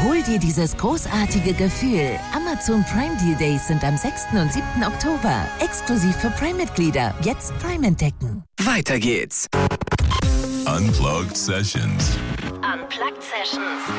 Hol dir dieses großartige Gefühl. Amazon Prime Deal Days sind am 6. und 7. Oktober. Exklusiv für Prime-Mitglieder. Jetzt Prime entdecken. Weiter geht's. Unplugged Sessions. Unplugged Sessions.